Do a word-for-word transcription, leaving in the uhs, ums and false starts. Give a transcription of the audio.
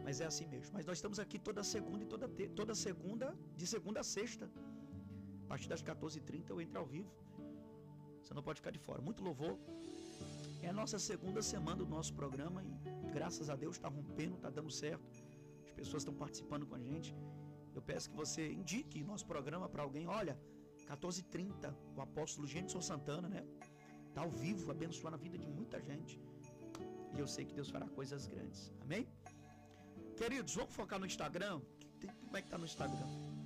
Mas é assim mesmo. Mas nós estamos aqui toda segunda e toda, te... toda segunda, de segunda a sexta. A partir das quatorze e trinta eu entro ao vivo. Você não pode ficar de fora. Muito louvor. É a nossa segunda semana do nosso programa e graças a Deus está rompendo, está dando certo. As pessoas estão participando com a gente. Eu peço que você indique nosso programa para alguém. Olha, quatorze e trinta, o apóstolo Genson Santana, né? Está ao vivo, abençoando a vida de muita gente. E eu sei que Deus fará coisas grandes. Amém? Queridos, vamos focar no Instagram? Como é que está no Instagram?